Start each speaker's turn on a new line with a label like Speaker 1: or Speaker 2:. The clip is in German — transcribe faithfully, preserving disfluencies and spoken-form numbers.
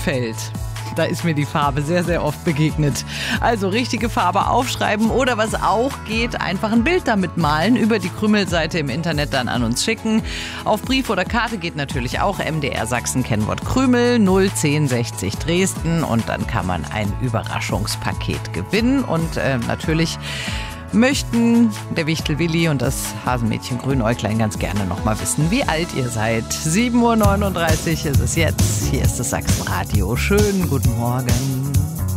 Speaker 1: Krümelfeld. Da ist mir die Farbe sehr, sehr oft begegnet. Also richtige Farbe aufschreiben oder was auch geht, einfach ein Bild damit malen, über die Krümelseite im Internet dann an uns schicken. Auf Brief oder Karte geht natürlich auch M D R Sachsen Kennwort Krümel null zehn sechzig Dresden und dann kann man ein Überraschungspaket gewinnen und äh, natürlich möchten der Wichtel Willi und das Hasenmädchen Grünäuglein ganz gerne noch mal wissen, wie alt ihr seid. sieben Uhr neununddreißig ist es jetzt. Hier ist das Sachsenradio. Schönen guten Morgen.